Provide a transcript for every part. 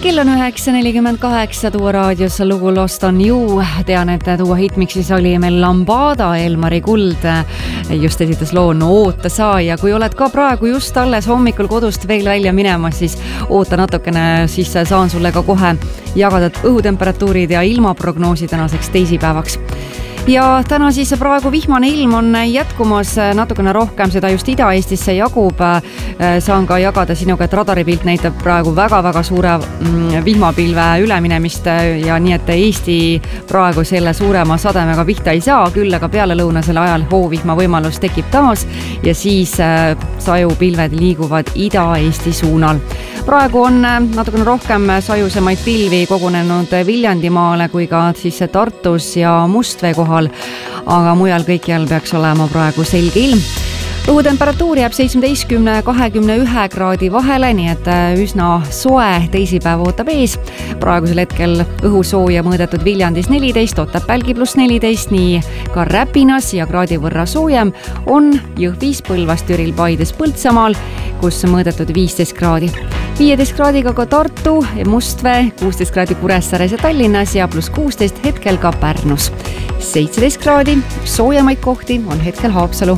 Kell on 9.48, Tuua raadios lugu Lost on You. Tean, et Tuua hitmiksis oli meil Lambada, Elmari Kuld just esitas loo No oota sa, ja kui oled ka praegu just alles hommikul kodust veel välja minema, siis oota natukene, siis saan sulle ka kohe jagada õhutemperatuurid ja ilmaprognoosi tänaseks teisipäevaks. Ja täna siis praegu vihmane ilm on jätkumas natukene rohkem, seda just Ida-Eestisse jagub. Saan ka jagada sinuga, et radaripilt näitab praegu väga-väga suure vihmapilve üleminemist ja nii, et Eesti praegu selle suurema sademega pihta ei saa, küll aga peale lõunasel ajal hoovihma võimalus tekib taas ja siis sajupilved liiguvad Ida-Eesti suunal. Praegu on natukene rohkem sajusemaid pilvi kogunenud Viljandimaale kui ka siis Tartus ja Mustvee kohal, aga mujal kõikjal peaks olema praegu selge ilm. Õhutemperatuur jääb 17-21 kraadi vahele, nii et üsna soe teisipäev ootab ees. Praegusel hetkel õhusooja mõõdetud Viljandis 14, Otepääl +14, nii ka Räpinas ja kraadi võrra soojem on Jõhvis, Põlvas, Türil, Paides, Põltsamaal, kus mõõdetud 15 kraadi. 15 kraadiga ka Tartu, Mustvee, 16 kraadi Kuressaares ja Tallinnas ja +16 hetkel ka Pärnus. 17 kraadi, soojemaid kohti on hetkel Haapsalu.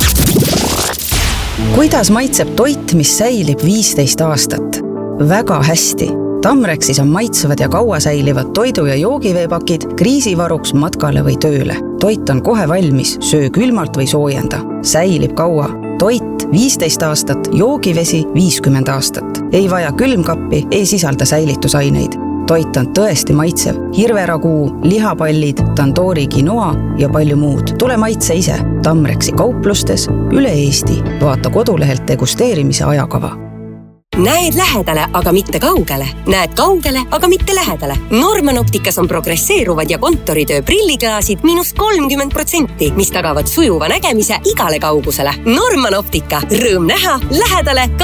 Kuidas maitseb toit, mis säilib 15 aastat? Väga hästi. Tamrexis on maitsevad ja kaua säilivad toidu- ja joogiveepakid kriisivaruks matkale või tööle. Toit on kohe valmis, söö külmalt või soojenda. Säilib kaua. Toit 15 aastat, joogivesi 50 aastat. Ei vaja külmkappi, ei sisalda säilitusaineid. Toit on tõesti maitsev. Hirveraguu, lihapallid, tandoori quinoa ja palju muud. Tule maitse ise. Tamrexi kauplustes üle Eesti. Vaata kodulehelt degusteerimise ajakava. Näed lähedale, aga mitte kaugele. Näed kaugele, aga mitte lähedale. Norman Opticas on progresseeruvad ja kontoritöö prilliklaasid -30%, mis tagavad sujuva nägemise igale kaugusele. Norman Optica. Rõõm näha lähedale.